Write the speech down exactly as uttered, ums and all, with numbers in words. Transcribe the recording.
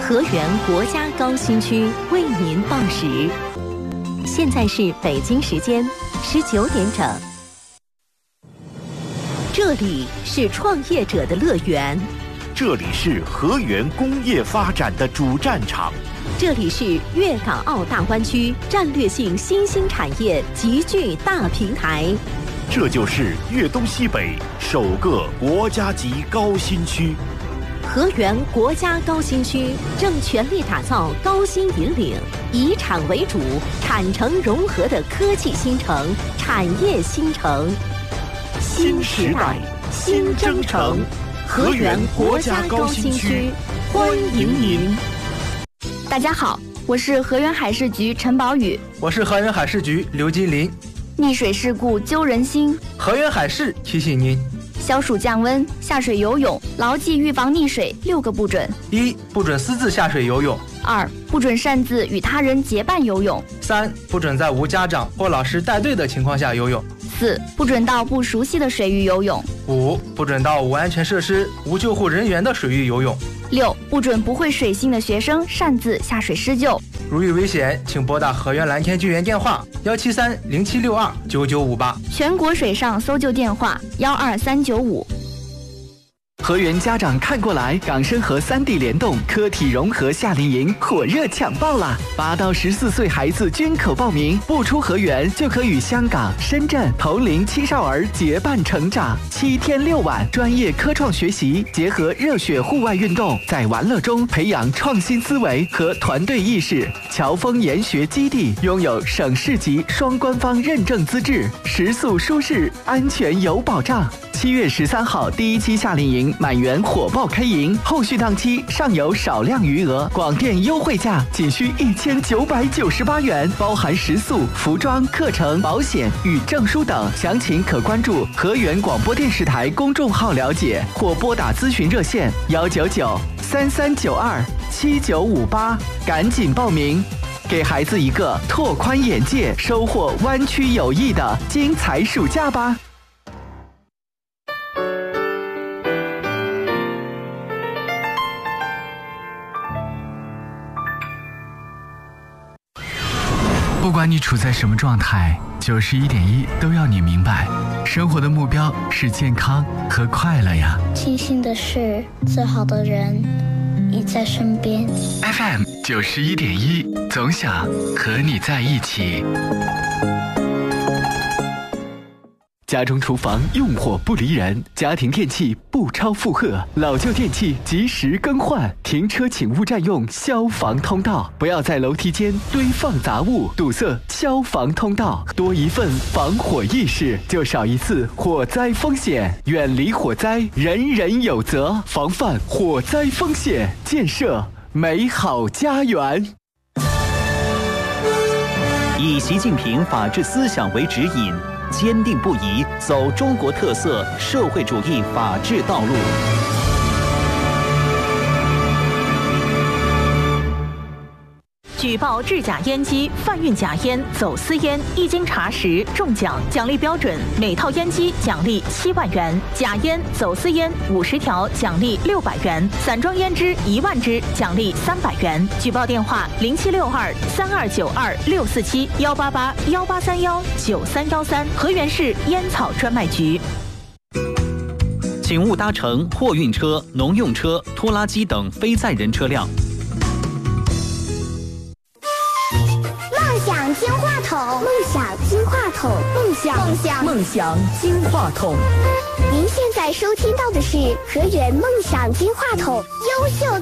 河源国家高新区为您报时，现在是北京时间十九点整。这里是创业者的乐园， 这里是河源工业发展的主战场， 这里是粤港澳大湾区战略性新兴产业集聚大平台， 这就是粤东西北首个国家级高新区。 河源国家高新区正全力打造高新引领、以产为主、产城融合的科技新城、产业新城。新时代，新征程，河源国家高新区，欢迎您。 大家好，我是河源海事局陈宝宇， 我是河源海事局刘金林。 溺水事故揪人心， 河源海事提醒您： 消暑降温，下水游泳牢记预防溺水六个不准： 一、不准私自下水游泳； 二、不准擅自与他人结伴游泳； 三、不准在无家长或老师带队的情况下游泳； 四、不准到不熟悉的水域游泳； 五、不准到无安全设施、无救护人员的水域游泳； 六、不准不会水性的学生擅自下水施救。 如遇危险，请拨打河源蓝天救援电话幺七三零七六二九九五八， 全国水上搜救电话幺二三九五。 河源家长看过来，港深河三地联动科体融合夏令营火热抢报啦！八到十四岁孩子均可报名，不出河源就可与香港、深圳同龄青少儿结伴成长。七天六晚，专业科创学习，结合热血户外运动，在玩乐中培养创新思维和团队意识。侨丰研学基地拥有省市级双官方认证资质，食宿舒适，安全有保障。七月十三号第一期夏令营满员火爆开营，后续档期尚有少量余额，广电优惠价仅需一千九百九十八元，包含食宿、服装、课程、保险与证书等。详情可关注河源广播电视台公众号了解，或拨打咨询热线幺九九三三九二七九五八，赶紧报名，给孩子一个拓宽眼界、收获湾区友谊的精彩暑假吧。 不管你处在什么状态，九十一点一都要你明白，生活的目标是健康和快乐呀。 庆幸的是，最好的人你在身边。 F M 九十一点一，总想和你在一起。 家中厨房用火不离人，家庭电器不超负荷，老旧电器及时更换，停车请勿占用消防通道，不要在楼梯间堆放杂物，堵塞消防通道，多一份防火意识，就少一次火灾风险。远离火灾，人人有责，防范火灾风险，建设美好家园。 以习近平法治思想为指引，坚定不移走中国特色社会主义法治道路。 举报制假烟机、贩运假烟、走私烟，一经查实中奖，奖励标准：每套烟机奖励七万元；假烟、走私烟五十条奖励六百元；散装烟支一万支奖励三百元。举报电话：零七六二三二九二六四七幺八八幺八三幺九三幺三，河源市烟草专卖局。 请勿搭乘货运车、农用车、拖拉机等非载人车辆。 梦想金话筒，梦想金话筒，梦想梦想梦想金话筒。 您现在收听到的是河源梦想金话筒优秀